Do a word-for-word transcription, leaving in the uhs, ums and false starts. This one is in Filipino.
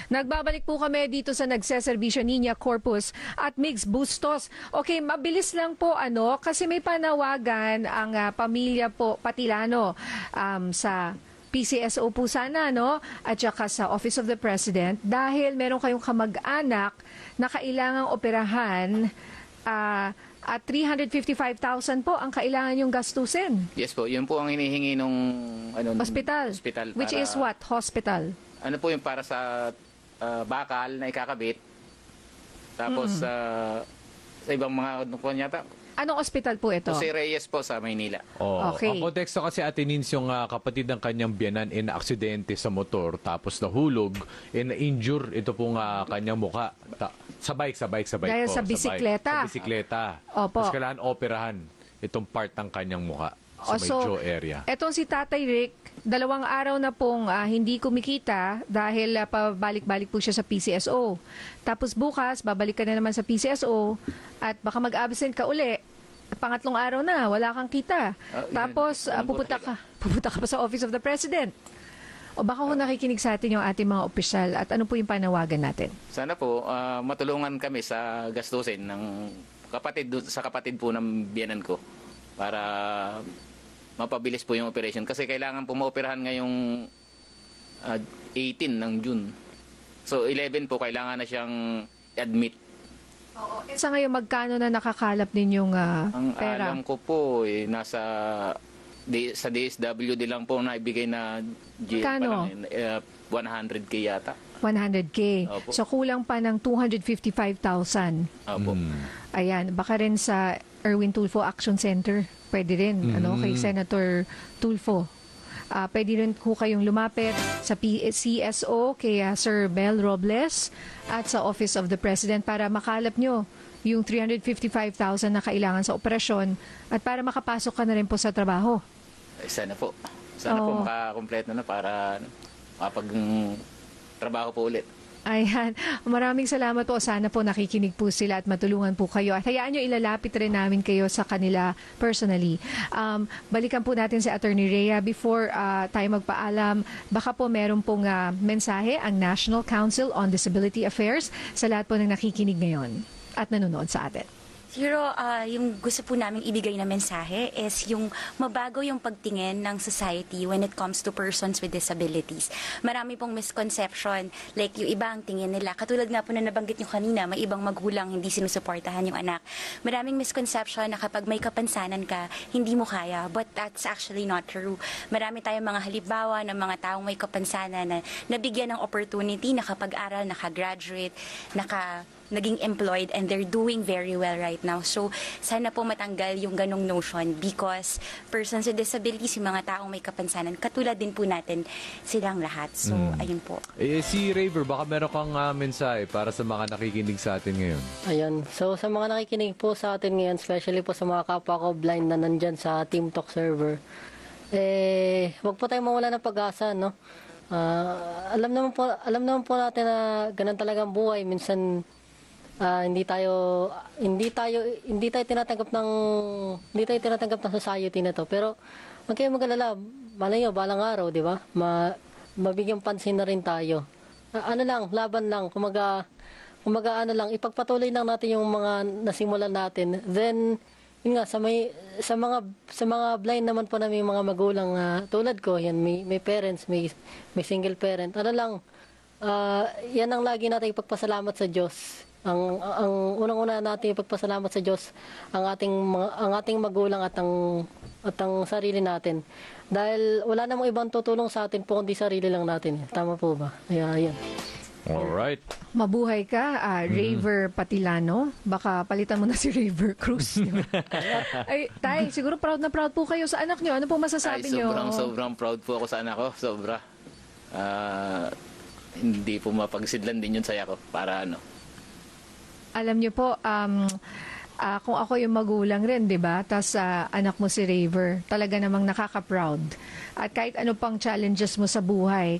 Nagbabalik po kami dito sa nagseserbisyo Niña Corpus at Migs Bustos. Okay, mabilis lang po ano kasi may panawagan ang uh, pamilya po Patilano um, sa P C S O po sana, no? At saka sa Office of the President dahil meron kayong kamag-anak na kailangang operahan uh, at three hundred fifty-five thousand po ang kailangan yung gastusin. Yes po, yun po ang hinihingi nung ano, Hospital. hospital Which para- is what? Hospital. Ano po yung para sa ah, bakal na ikakabit. Tapos ah, sa ibang mga ano po yata. Anong hospital po ito? Jose Reyes po sa Maynila. Oh, Okay. Ang konteksto kasi Ate Nins, yung ah, kapatid ng kanyang biyanan in aksidente sa motor tapos nahulog, in injure ito pong ah, kanyang muka. Ta- sa bike, sa bike, sa bike Dahil po. sa bike. bisikleta. Sa bisikleta. Opo. Tapos kailangan operahan itong part ng kanyang muka sa O, may so, jaw area. Etong si Tatay Rick, dalawang araw na pong ah, hindi kumikita dahil ah, pabalik-balik po siya sa P C S O. Tapos bukas, babalik ka na naman sa P C S O at baka mag-absent ka uli. Pangatlong araw na, wala kang kita. Ah, yun. Tapos ah, Ganun po pupunta talaga. ka, pupunta ka pa sa Office of the President. O baka ho nakikinig sa atin yung ating mga opisyal at ano po yung panawagan natin? Sana po ah, matulungan kami sa gastusin ng kapatid do- sa kapatid po ng biyanan ko para mapabilis po yung operation kasi kailangan po maoperahan ngayong ah, eighteen ng June. So eleven po kailangan na siyang admit. Sa ngayon, magkano na nakakalap ninyong ah, Ang pera? alam ko po eh, nasa di, sa D S W D lang po na ibigay na G pa Kano? lang, eh, one hundred K yata. one hundred K. Opo. So kulang pa ng two hundred fifty-five thousand. Opo. Mm. Ayan, baka rin sa Erwin Tulfo Action Center. Pwede rin, ano, kay Senator Tulfo. Ah, pwede rin ho kayong lumapit sa P- C S O kay ah, Sir Bel Robles at sa Office of the President para makalap nyo yung three hundred fifty-five thousand na kailangan sa operasyon at para makapasok ka na rin po sa trabaho. Eh, sana po. Sana po Oo. makakompleto na para ano, makapag mm, trabaho po ulit. Ayan. Maraming salamat po. Sana po nakikinig po sila at matulungan po kayo. At hayaan nyo, ilalapit rin namin kayo sa kanila personally. Um, balikan po natin si Attorney Rhea. Before uh, tayo magpaalam, baka po meron pong uh, mensahe ang National Council on Disability Affairs sa lahat po ng nakikinig ngayon at nanonood sa atin. Siguro, ah, yung gusto po namin ibigay na mensahe is yung mabago yung pagtingin ng society when it comes to persons with disabilities. Marami pong misconception, like yung iba ang tingin nila. Katulad nga po na nabanggit nyo kanina, may ibang magulang hindi sinusuportahan yung anak. Maraming misconception na kapag may kapansanan ka, hindi mo kaya. But that's actually not true. Marami tayong mga halimbawa ng mga taong may kapansanan na nabigyan ng opportunity, nakapag-aral, nakagraduate, naka naging employed and they're doing very well right now. So, sana po matanggal yung ganong notion because persons with disabilities, yung mga taong may kapansanan, katulad din po natin silang lahat. So, ayun po. Eh, si Raver, baka meron kang ah, mensahe para sa mga nakikinig sa atin ngayon. Ayun. So, sa mga nakikinig po sa atin ngayon, especially po sa mga kapwa ko blind na nandyan sa Team Talk server, eh, wag po tayong mawala ng pag-asa, no? Ah, alam naman po, alam naman po natin na ganun talaga ang buhay. Minsan, ah, hindi tayo, hindi tayo, hindi tayo tinatanggap ng, hindi tayo tinatanggap ng society na to. Pero, wag kayong mag-alala. Malay nyo, balang araw, di ba? Ma, mabigyan pansin na rin tayo. Ah, ano lang, laban lang. Kumaga, kumaga ano lang, ipagpatuloy lang natin yung mga nasimulan natin. Then, yun nga, sa, may, sa, mga, sa mga blind naman po na may mga magulang ah, tulad ko, yan, may, may parents, may, may single parent. Ano lang, ah, yan ang lagi natin ipagpasalamat sa Diyos. Ang, ang unang-una natin ipagpasalamat sa Diyos ang ating mga, ang ating magulang at ang at ang sarili natin. Dahil wala namang ibang tutulong sa atin po kundi sarili lang natin. Tama po ba? Kaya yan. Alright. Mabuhay ka, ah, Raver Patilano. Baka palitan mo na si Raver Cruz. di ba? Ay, Tay, siguro proud na proud po kayo sa anak nyo. Ano po masasabi Ay, nyo? sobrang, sobrang proud po ako sa anak ko. Sobra. Ah, hindi po mapagsidlan din yun saya ko para ano. Alam niyo po, um, ah, kung ako yung magulang rin, di ba? Tapos ah, anak mo si Raver, talaga namang nakaka-proud. At kahit ano pang challenges mo sa buhay,